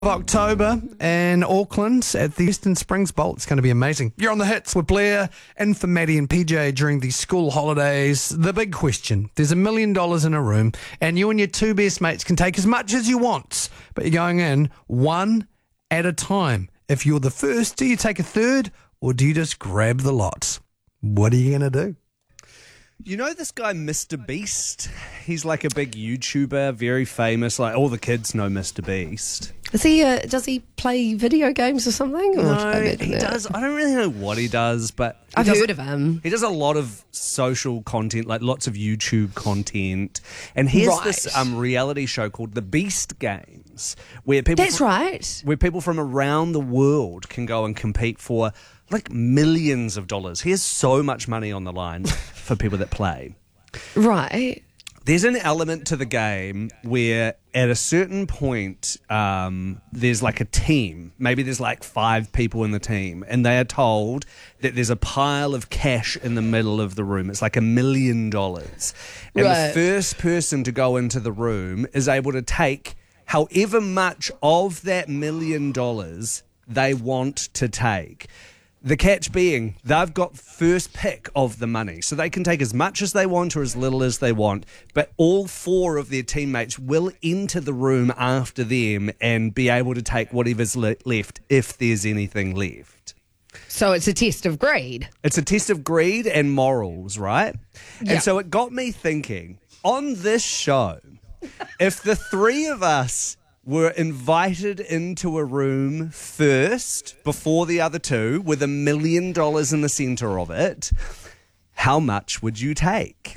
October in Auckland at the Eastern Springs Bowl. It's going to be amazing. You're on the hits with Blair and for Maddie and PJ during the school holidays. The big question, there's $1 million in a room and you and your two best mates can take as much as you want, but you're going in one at a time. If you're the first, do you take a third or do you just grab the lot? What are you going to do? You know this guy, Mr. Beast? He's like a big YouTuber, very famous. Like all the kids know Mr. Beast. Is he? Does he play video games or something? Or No, he does. I don't really know what he does, but I've heard of him. He does a lot of social content, like lots of YouTube content. And here's this reality show called The Beast Games, where people where people from around the world can go and compete for like millions of dollars. He has so much money on the line for people that play. Right. There's an element to the game where at a certain point there's like a team. Maybe there's like 5 people in the team and they are told that there's a pile of cash in the middle of the room. It's like $1 million. And the first person to go into the room is able to take however much of that $1 million they want to take. The catch being, they've got first pick of the money. So they can take as much as they want or as little as they want. But all 4 of their teammates will enter the room after them and be able to take whatever's left, if there's anything left. So it's a test of greed. It's a test of greed and morals, right? Yeah. And so it got me thinking, on this show, if the 3 of us were invited into a room first before the other 2 with $1 million in the centre of it, how much would you take?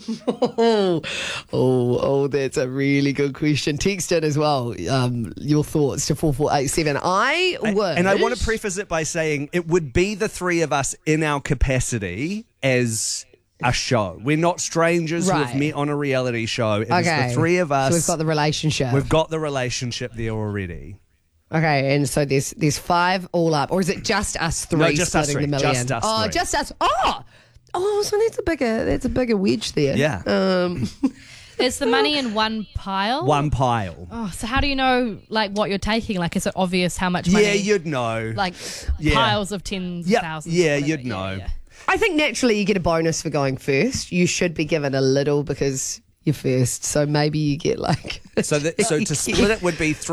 Oh, that's a really good question. Text in as well, your thoughts to 4487. I would. And I want to preface it by saying it would be the 3 of us in our capacity as a show. We're not strangers who have met on a reality show. It's the 3 of us. So we've got the relationship. We've got the relationship there already. Okay, and so there's 5 all up, or is it just us 3? No, just us 3. The million? Just us 3. Just us. So that's a bigger wedge there. Yeah. Is the money in one pile? One pile. Oh, so how do you know what you're taking? Like, is it obvious how much money? Yeah, you'd know. Like piles of 10,000. Yeah, you'd know. Yeah. I think naturally you get a bonus for going first. You should be given a little because you're first. So maybe you get like... So to split it would be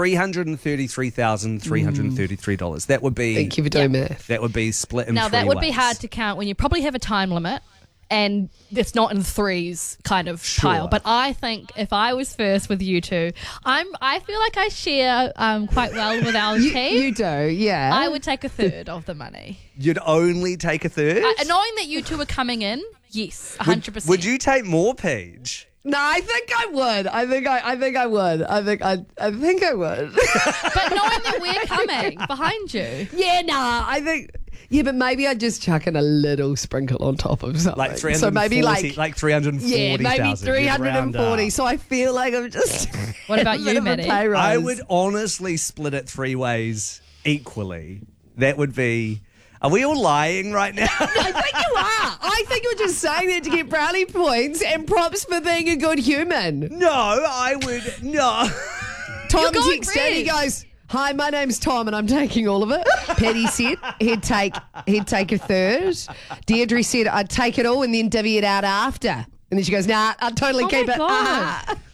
$333,333. That would be... Thank you for doing math. That would be split in 3 Now, that would ways. be hard to count when you probably have a time limit and it's not in threes kind of pile. But I think if I was first with you two, I feel like I share quite well with our team. You do, yeah. I would take a third of the money. You'd only take a third? Knowing that you two are coming in, yes, 100%. Would you take more, Paige? No, I think I would. I think I would. I think I would. But knowing that we're coming behind you. Yeah, I think... Yeah, but maybe I'd just chuck in a little sprinkle on top of something. Like 340, so maybe like 340,000. Yeah, maybe 340. So I feel like I'm just... What about you, Maddie? I would honestly split it 3 ways equally. That would be... Are we all lying right now? I think you are. I think you're just saying that to get brownie points and props for being a good human. No, I would... No. Tom texts in, he goes... Hi, my name's Tom and I'm taking all of it. Paddy said he'd take a third. Deirdre said I'd take it all and then divvy it out after. And then she goes, nah, I'd totally keep it. God.